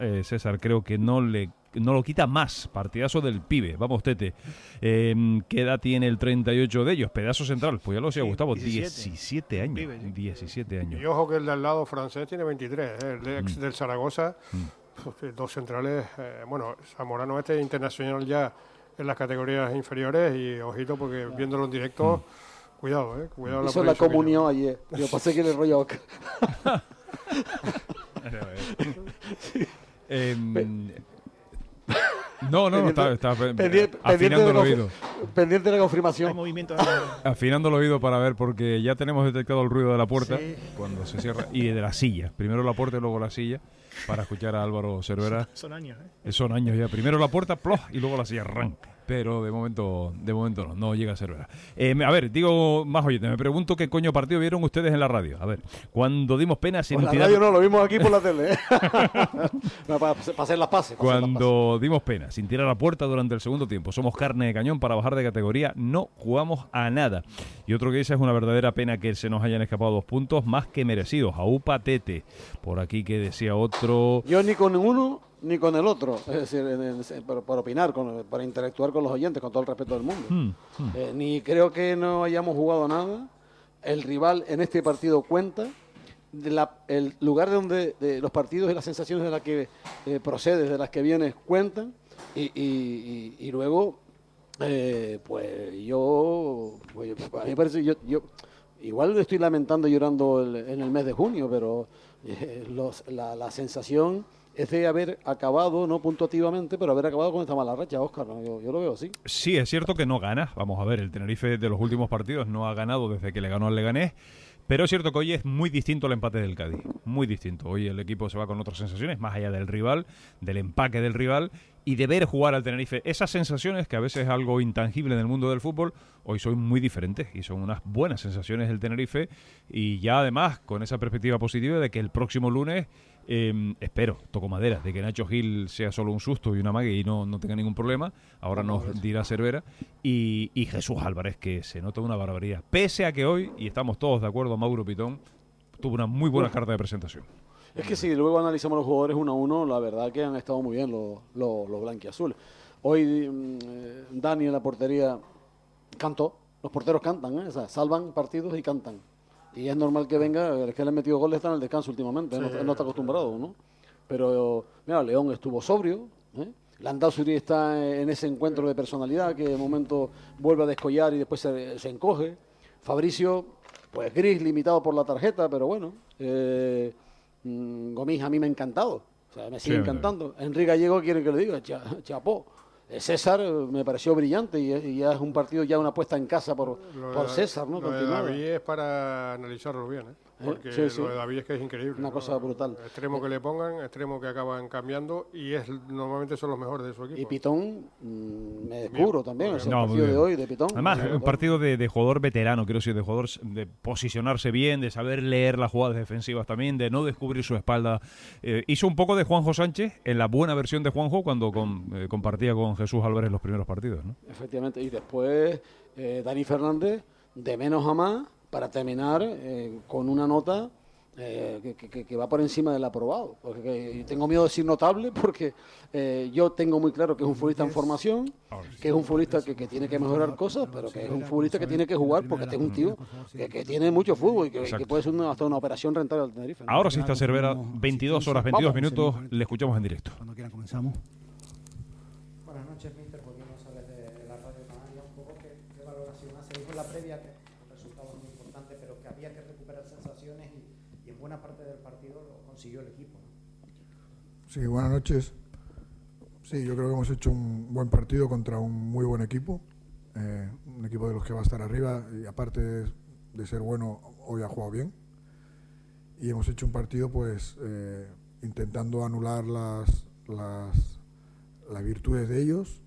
César, creo que no lo quita más. Partidazo del pibe. Vamos, Tete. ¿Qué edad tiene el 38 de ellos? Pedazo central. Pues ya lo decía Gustavo. 17 años. Pibe, sí. 17 años. Y ojo que el de al lado francés tiene 23, el ex del Zaragoza. Dos centrales. Bueno, Zamorano es internacional ya en las categorías inferiores y ojito porque viéndolo en directo, cuidado, cuidado. Hizo la comunión ayer. Yo pasé que le rollo. No, está afinando el oído. Pendiente de la Hay confirmación. movimiento. Afinando el oído para ver, porque ya tenemos detectado el ruido de la puerta Sí. cuando se cierra y de la silla. Primero la puerta y luego la silla para escuchar a Álvaro Cervera. Son años, ¿eh? Son años ya. Primero la puerta, ¡plof! Y luego la silla, ¡ran! Pero de momento no llega a Cervera. A ver, digo más oyentes. Me pregunto qué coño partido vieron ustedes en la radio. A ver, cuando dimos pena sin Por la tirar... radio no, lo vimos aquí por la tele. No, para hacer las pases. Cuando dimos pena, sin tirar a puerta durante el segundo tiempo, somos carne de cañón para bajar de categoría, no jugamos a nada. Y otro que dice, es una verdadera pena que se nos hayan escapado 2 puntos más que merecidos. Aupa Tete. Por aquí que decía otro... Yo ni con uno ni con el otro, es decir, para opinar, para interactuar con los oyentes, con todo el respeto del mundo. Ni creo que no hayamos jugado nada. El rival en este partido cuenta. El lugar de los partidos y las sensaciones de las que procedes, de las que vienes, cuentan. Y luego, pues a mí me parece, yo igual estoy lamentando y llorando en el mes de junio, pero la sensación es de haber acabado, no puntuativamente, pero haber acabado con esta mala racha, Óscar, ¿no? Yo lo veo así. Sí, es cierto que no gana. Vamos a ver, el Tenerife de los últimos partidos no ha ganado desde que le ganó al Leganés. Pero es cierto que hoy es muy distinto el empate del Cádiz, muy distinto. Hoy el equipo se va con otras sensaciones, más allá del rival, del empaque del rival y de ver jugar al Tenerife. Esas sensaciones, que a veces es algo intangible en el mundo del fútbol, hoy son muy diferentes y son unas buenas sensaciones del Tenerife. Y ya además con esa perspectiva positiva de que el próximo lunes, espero, toco madera, de que Nacho Gil sea solo un susto y una mague y no tenga ningún problema. Ahora nos dirá Cervera. Y Jesús Álvarez, que se nota una barbaridad. Pese a que hoy, y estamos todos de acuerdo, Mauro Pitón tuvo una muy buena carta de presentación. Es que si luego analizamos los jugadores uno a uno, la verdad que han estado muy bien los blanquiazules. Hoy Dani en la portería cantó, los porteros cantan, o sea, salvan partidos y cantan. Y es normal que venga, el que le ha metido goles está en el descanso últimamente, sí, no está acostumbrado, ¿no? Pero, mira, León estuvo sobrio, Landázuri está en ese encuentro de personalidad que de momento vuelve a descollar y después se encoge. Fabricio, pues gris, limitado por la tarjeta, pero bueno. Gomis a mí me ha encantado, o sea, me sigue encantando. Enrique Gallego quiere que le diga, chapó. César me pareció brillante y ya es un partido, ya una apuesta en casa por César, ¿no? Lo de David es para analizarlo bien, porque sí. lo de David es que es increíble. Una cosa brutal. Extremo que le pongan, extremo que acaban cambiando y normalmente son los mejores de su equipo. Y Pitón, me descubro también, el No, partido de hoy de Pitón. Además, un partido de jugador veterano, quiero decir, de jugador de posicionarse bien, de saber leer las jugadas defensivas también, de no descubrir su espalda. Hizo un poco de Juanjo Sánchez, en la buena versión de Juanjo, cuando compartía con Jesús Álvarez los primeros partidos, ¿no? Efectivamente, y después Dani Fernández, de menos a más, para terminar con una nota que va por encima del aprobado. Porque tengo miedo de decir notable, porque yo tengo muy claro que es un futbolista en formación, que es un futbolista que tiene que mejorar cosas, pero que es un futbolista que tiene que jugar, porque este es un tío que tiene mucho fútbol y que puede ser hasta una operación rentable al Tenerife, ¿no? Ahora sí está Cervera, 22 horas, 22 minutos, le escuchamos en directo. Cuando quieran comenzamos. Buenas noches, mister. Volvimos a desde la Radio Canaria un poco qué valoración hace. Dijo en la previa que el resultado es muy importante, pero que había que recuperar sensaciones y en buena parte del partido lo consiguió el equipo, ¿no? Sí, buenas noches. Sí, yo creo que hemos hecho un buen partido contra un muy buen equipo, un equipo de los que va a estar arriba y aparte de ser bueno, hoy ha jugado bien. Y hemos hecho un partido pues intentando anular las virtudes de ellos.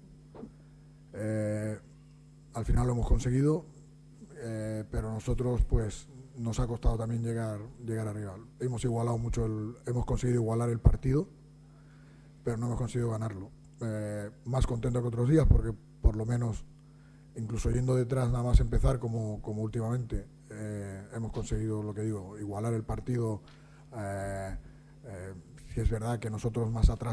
Al final lo hemos conseguido, pero nosotros pues nos ha costado también llegar arriba. Hemos igualado mucho, hemos conseguido igualar el partido, pero no hemos conseguido ganarlo. Más contento que otros días porque por lo menos, incluso yendo detrás nada más empezar como últimamente, hemos conseguido, lo que digo, igualar el partido Sí es verdad que nosotros más atrás